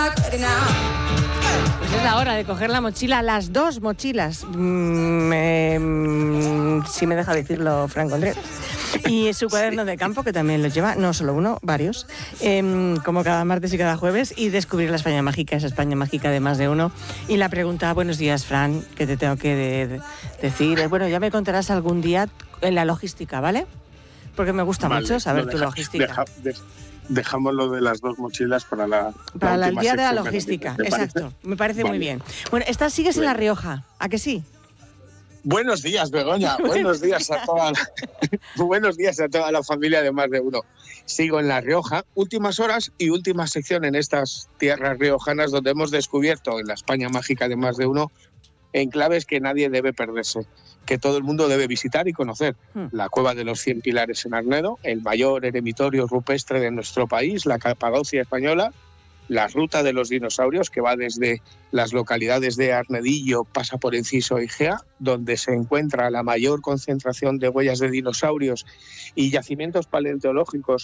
Pues es la hora de coger la mochila, las dos mochilas, si me deja decirlo Franco Andrés, y su cuaderno de campo, que también los lleva, no solo uno, varios, como cada martes y cada jueves, y descubrir la España mágica, esa España mágica de más de uno. Y la pregunta, buenos días, Fran, que te tengo que decir, bueno, ya me contarás algún día en la logística, ¿vale? Porque me gusta mucho saber tu logística. Dejamos lo de las dos mochilas para el día de la logística, exacto. Me parece muy bien. Bueno, sigues en La Rioja, ¿a que sí? Buenos días, Begoña. Buenos días a toda la familia de Más de Uno. Sigo en La Rioja, últimas horas y última sección en estas tierras riojanas donde hemos descubierto en la España mágica de Más de Uno enclaves que nadie debe perderse, que todo el mundo debe visitar y conocer. La Cueva de los 100 Pilares en Arnedo, el mayor eremitorio rupestre de nuestro país, la Capadocia española, la Ruta de los Dinosaurios, que va desde las localidades de Arnedillo, pasa por Enciso y Gea, donde se encuentra la mayor concentración de huellas de dinosaurios y yacimientos paleontológicos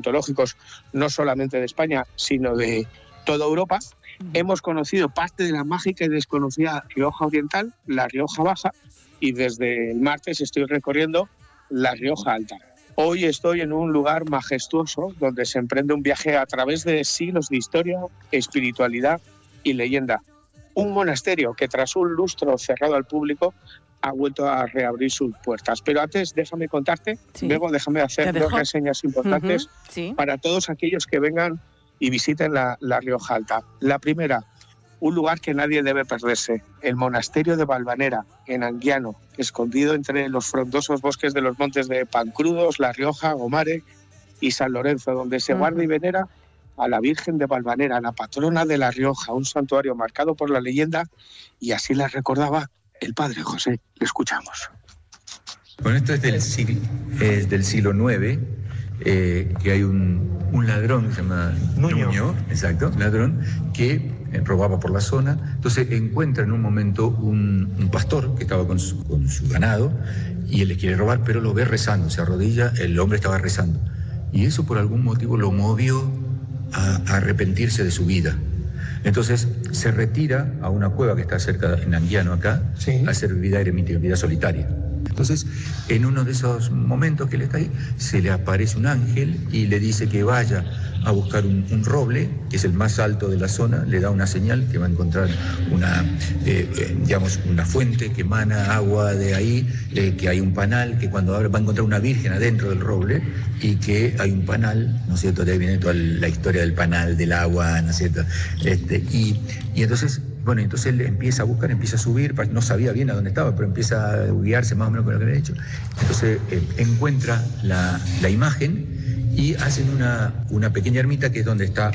no solamente de España, sino de toda Europa. Hemos conocido parte de la mágica y desconocida Rioja Oriental, la Rioja Baja, y desde el martes estoy recorriendo la Rioja Alta. Hoy estoy en un lugar majestuoso donde se emprende un viaje a través de siglos de historia, espiritualidad y leyenda. Un monasterio que tras un lustro cerrado al público ha vuelto a reabrir sus puertas. Pero antes déjame contarte, luego déjame hacer dos reseñas importantes para todos aquellos que vengan y visiten la Rioja Alta. La primera, un lugar que nadie debe perderse, el monasterio de Valvanera, en Anguiano, escondido entre los frondosos bosques de los montes de Pancrudos, La Rioja, Gomare y San Lorenzo, donde se guarda y venera a la Virgen de Valvanera, la patrona de La Rioja, un santuario marcado por la leyenda, y así la recordaba el padre José. Le escuchamos. Bueno, esto es del siglo IX, que hay un ladrón que se llama Nuño, exacto, ladrón, que robaba por la zona. Entonces encuentra en un momento un pastor que estaba con su ganado y él le quiere robar, pero lo ve rezando, se arrodilla, el hombre estaba rezando. Y eso por algún motivo lo movió a arrepentirse de su vida. Entonces se retira a una cueva que está cerca, en Anguiano acá, a hacer vida eremítica, vida solitaria. Entonces, en uno de esos momentos que él está ahí, se le aparece un ángel y le dice que vaya a buscar un roble, que es el más alto de la zona, le da una señal que va a encontrar una fuente que emana agua de ahí, que hay un panal, que cuando abre va a encontrar una virgen adentro del roble y que hay un panal, ¿no es cierto? De ahí viene toda la historia del panal, del agua, ¿no es cierto? Y entonces... Bueno, entonces él empieza a buscar, empieza a subir, no sabía bien a dónde estaba, pero empieza a guiarse más o menos con lo que había hecho. Entonces encuentra la imagen y hacen una pequeña ermita que es donde está